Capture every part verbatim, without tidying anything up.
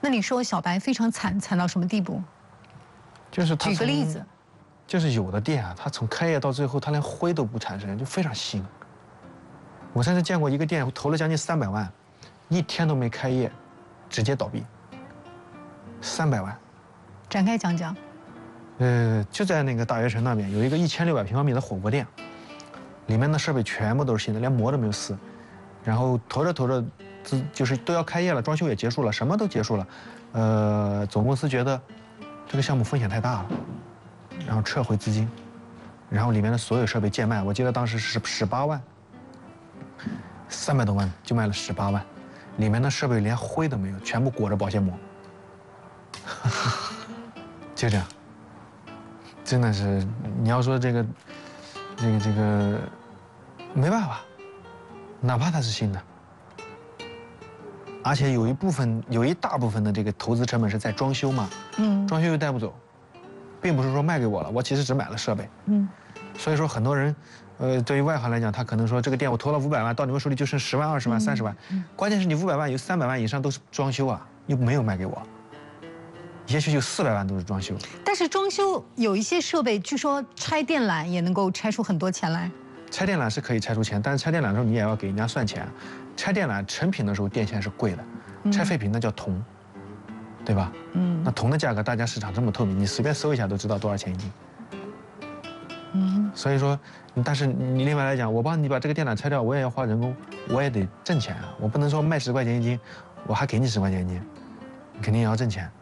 那你说小白非常惨，惨到什么地步？ 就是他举个例子， 就是有的店啊，它从开业到最后，它连灰都不产生，就非常新。我甚至见过一个店投了将近三百万，一天都没开业，直接倒闭。三百万， 展开讲讲。 呃，就在那个大悦城那边有一个一千六百平方米的火锅店，里面的设备全部都是新的，连膜都没有撕。然后投着投着，就是都要开业了，装修也结束了，什么都结束了。呃，总公司觉得这个项目风险太大了，然后撤回资金，然后里面的所有设备贱卖，我记得当时是十八万，三百多万就卖了十八万，里面的设备连灰都没有，全部裹着保鲜膜，就这样，真的是你要说这个，这个这个，没办法，哪怕它是新的。而且有一部分，有一大部分的这个投资成本是在装修嘛，嗯，装修又带不走，并不是说卖给我了，我其实只买了设备，嗯，所以说很多人，呃，对于外行来讲，他可能说这个店我投了五百万，到你们手里就剩十万、二十万、三十万，关键是你五百万有三百万以上都是装修啊，又没有卖给我，也许有四百万都是装修。 但是装修有一些设备，据说拆电缆也能够拆出很多钱来。 拆电缆是可以拆出钱，但是拆电缆的时候你也要给人家算钱。拆电缆成品的时候电线是贵的，拆废品那叫铜，对吧？嗯，那铜的价格大家市场这么透明，你随便搜一下都知道多少钱一斤。嗯，所以说，但是你另外来讲，我帮你把这个电缆拆掉，我也要花人工，我也得挣钱啊，我不能说卖十块钱一斤，我还给你十块钱一斤，你肯定也要挣钱。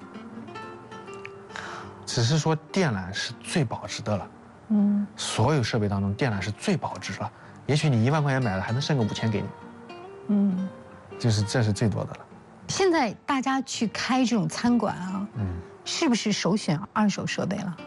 只是说电缆是最保值的了。嗯，所有设备当中，电缆是最保值了。也许你一万块钱买了，还能剩个五千给你。嗯，就是这是最多的了。 现在大家去开这种餐馆啊，嗯，是不是首选二手设备了？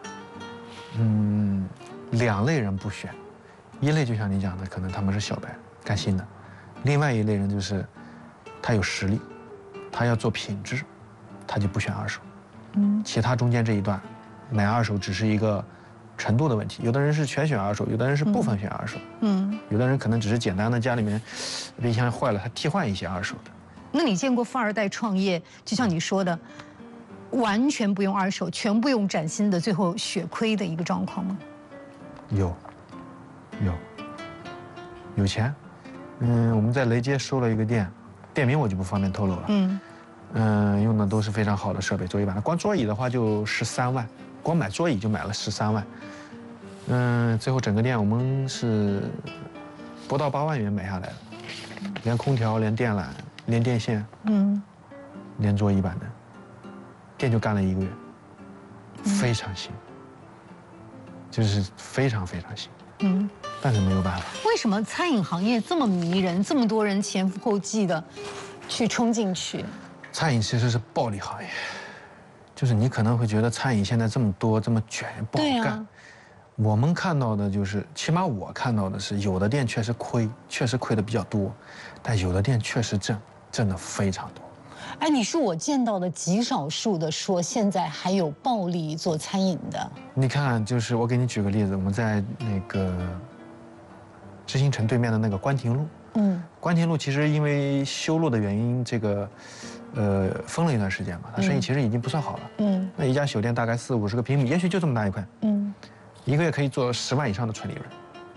嗯，两类人不选，一类就像你讲的，可能他们是小白干新的；另外一类人就是他有实力，他要做品质，他就不选二手。嗯，其他中间这一段，买二手只是一个程度的问题，有的人是全选二手，有的人是部分选二手，嗯，有的人可能只是简单的家里面冰箱坏了，他替换一些二手的。 那你见过富二代创业，就像你说的，完全不用二手，全部用崭新的，最后血亏的一个状况吗？ 有，有，有钱。嗯，我们在雷街收了一个店，店名我就不方便透露了。嗯，嗯，用的都是非常好的设备，桌椅板，光桌椅的话就十三万。光买桌椅就买了十三万，嗯，最后整个店我们是不到八万元买下来的，连空调、连电缆、连电线，嗯，连桌椅板的，店就干了一个月，非常新，就是非常非常新，嗯，但是没有办法。 为什么餐饮行业这么迷人，这么多人前赴后继的去冲进去？ 餐饮其实是暴利行业。就是你可能会觉得餐饮现在这么多这么卷不好干，啊、我们看到的就是，起码我看到的是，有的店确实亏，确实亏的比较多，但有的店确实挣，挣的非常多。 哎，你是我见到的极少数的说现在还有暴利做餐饮的。 你看，就是我给你举个例子，我们在那个知行城对面的那个关亭路，嗯，关亭路其实因为修路的原因，这个。呃，封了一段时间嘛，他生意其实已经不算好了。嗯，那一家酒店大概四五十个平米，也许就这么大一块。嗯，一个月可以做十万以上的纯利润。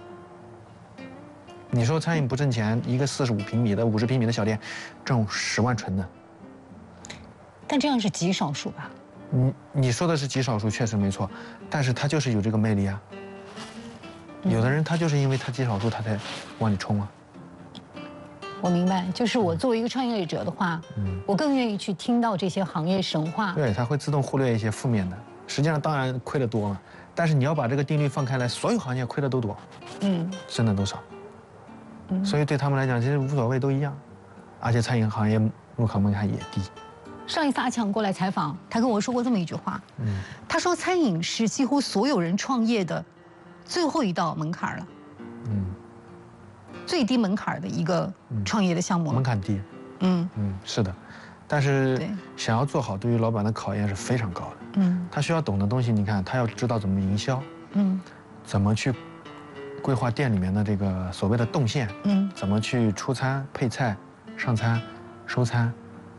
你说餐饮不挣钱，一个四十五平米的、五十平米的小店，挣十万纯的。 但这样是极少数吧？ 你你说的是极少数，确实没错，但是他就是有这个魅力啊。有的人他就是因为他极少数，他才往里冲啊。 我明白，就是我作为一个创业者的话，嗯，我更愿意去听到这些行业神话。 对，他会自动忽略一些负面的。实际上，当然亏得多嘛，但是你要把这个定律放开来，所有行业亏的都多，嗯，挣的都少。嗯，所以对他们来讲，其实无所谓，都一样。而且餐饮行业入行门槛也低。 上一次阿强过来采访，他跟我说过这么一句话，嗯，他说餐饮是几乎所有人创业的最后一道门槛了。嗯。最低门槛的一个创业的项目， 门槛低，嗯嗯，是的，但是想要做好，对于老板的考验是非常高的。嗯，他需要懂的东西，你看，他要知道怎么营销，嗯，怎么去规划店里面的这个所谓的动线，嗯，怎么去出餐、配菜、上餐、收餐，